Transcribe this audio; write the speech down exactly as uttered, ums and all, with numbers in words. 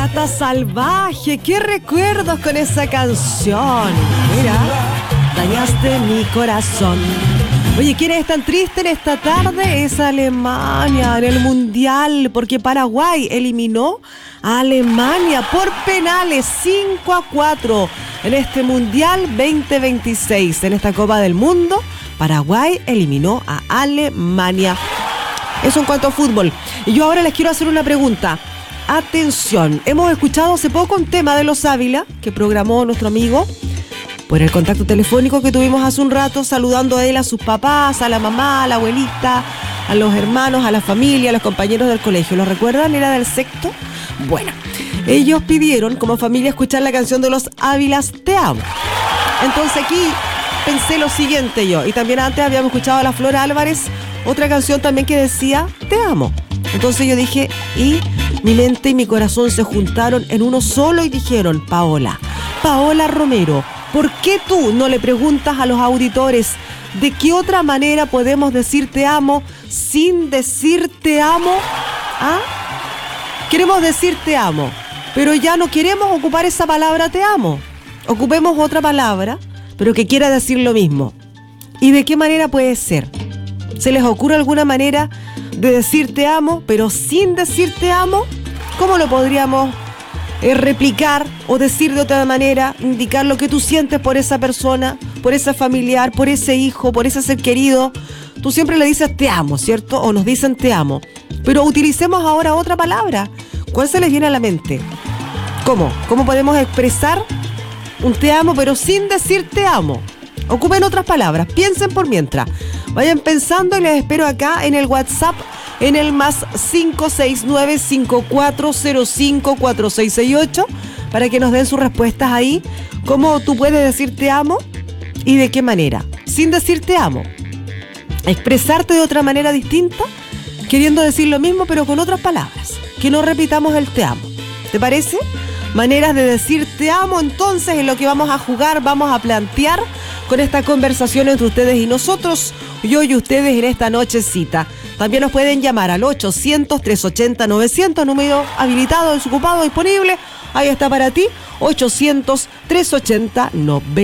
Gata Salvaje, qué recuerdos con esa canción. Mira, dañaste mi corazón. Oye, ¿quiénes están tristes en esta tarde? Es Alemania en el Mundial, porque Paraguay eliminó a Alemania por penales cinco a cuatro en este Mundial veinte veintiséis. En esta Copa del Mundo, Paraguay eliminó a Alemania. Eso en cuanto a fútbol. Y yo ahora les quiero hacer una pregunta. Atención, hemos escuchado hace poco un tema de Los Ávila que programó nuestro amigo por el contacto telefónico que tuvimos hace un rato, saludando a él, a sus papás, a la mamá, a la abuelita, a los hermanos, a la familia, a los compañeros del colegio. ¿Lo recuerdan? Era del sexto. Bueno, ellos pidieron como familia escuchar la canción de Los Ávilas, Te Amo. Entonces aquí pensé lo siguiente yo, y también antes habíamos escuchado a la Flor Álvarez, otra canción también que decía Te Amo. Entonces yo dije, y mi mente y mi corazón se juntaron en uno solo y dijeron, Paola, Paola Romero, ¿por qué tú no le preguntas a los auditores de qué otra manera podemos decir te amo sin decir te amo? ¿Ah? Queremos decir te amo, pero ya no queremos ocupar esa palabra te amo. Ocupemos otra palabra, pero que quiera decir lo mismo. ¿Y de qué manera puede ser? ¿Se les ocurre alguna manera de decir te amo, pero sin decir te amo? ¿Cómo lo podríamos eh, replicar o decir de otra manera, indicar lo que tú sientes por esa persona, por ese familiar, por ese hijo, por ese ser querido? Tú siempre le dices te amo, ¿cierto? O nos dicen te amo. Pero utilicemos ahora otra palabra. ¿Cuál se les viene a la mente? ¿Cómo? ¿Cómo podemos expresar un te amo, pero sin decir te amo? Ocupen otras palabras, piensen por mientras. Vayan pensando y les espero acá en el WhatsApp, en el más cinco seis nueve, cinco cuatro cero cinco, cuatro seis seis ocho, para que nos den sus respuestas ahí. ¿Cómo tú puedes decir te amo y de qué manera? Sin decir te amo. Expresarte de otra manera distinta, queriendo decir lo mismo pero con otras palabras. Que no repitamos el te amo. ¿Te parece? Maneras de decir te amo, entonces, en lo que vamos a jugar, vamos a plantear con esta conversación entre ustedes y nosotros, yo y ustedes en esta nochecita. También nos pueden llamar al ochocientos, trescientos ochenta, novecientos, número habilitado, desocupado, disponible. Ahí está para ti, ochocientos, trescientos ochenta, novecientos.